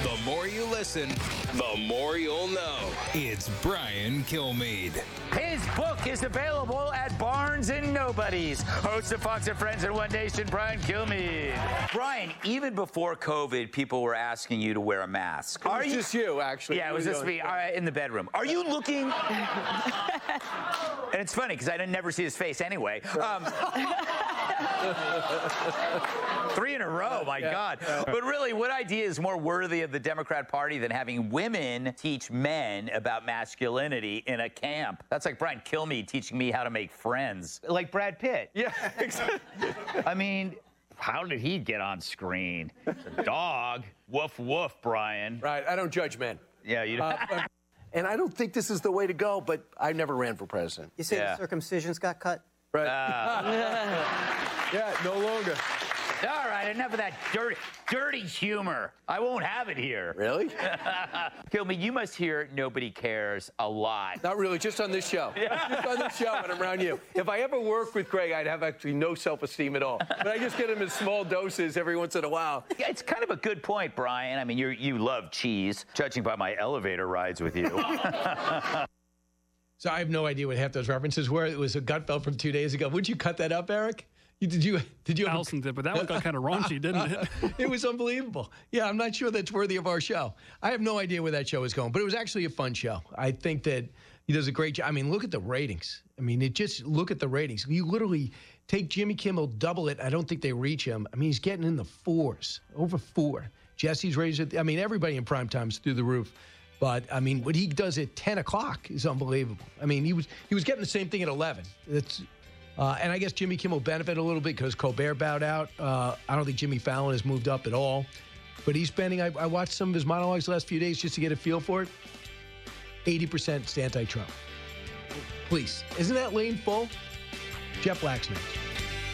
The more you listen, the more you'll know. It's Brian Kilmeade. His book is available at Barnes & Nobody's. Host of Fox and Friends and One Nation, Brian Kilmeade. Brian, even before COVID, people were asking you to wear a mask. It was just you, actually. Yeah, it was just me in the bedroom. Are you looking... And it's funny, because I didn't never see his face anyway. 3 in a row, my God. But really, what idea is more worthy of the Democrat Party than having women teach men about masculinity in a camp? That's like Brian Kilmeade teaching me how to make friends. Like Brad Pitt. Yeah, exactly. I mean, how did he get on screen? It's a dog. Woof, woof, Brian. Right, I don't judge men. Yeah, you don't. And I don't think this is the way to go, but I never ran for president. You say the circumcisions got cut? Right. Yeah, no longer. All right, enough of that dirty humor. I won't have it here. Really? Kilmeade, you must hear nobody cares a lot. Not really, just on this show. Just on this show when I'm around you. If I ever worked with Greg, I'd have actually no self-esteem at all. But I just get him in small doses every once in a while. Yeah, it's kind of a good point, Brian. I mean, you love cheese, judging by my elevator rides with you. So I have no idea what half those references were. It was a Gutfeld from 2 days ago. Would you cut that up, Eric? Did you? Allison did, but that one got kind of raunchy, didn't it? It was unbelievable. Yeah, I'm not sure that's worthy of our show. I have no idea where that show is going, but it was actually a fun show. I think that he does a great job. I mean, look at the ratings. I mean, look at the ratings. You literally take Jimmy Kimmel, double it. I don't think they reach him. I mean, he's getting in the 4s, over 4. Jesse's raised it. I mean, everybody in prime time's through the roof. But, I mean, what he does at 10 o'clock is unbelievable. I mean, he was getting the same thing at 11. And I guess Jimmy Kimmel benefited a little bit because Colbert bowed out. I don't think Jimmy Fallon has moved up at all. But he's spending, I watched some of his monologues the last few days just to get a feel for it. 80% anti-Trump. Please. Isn't that lane full? Jeff Black's next.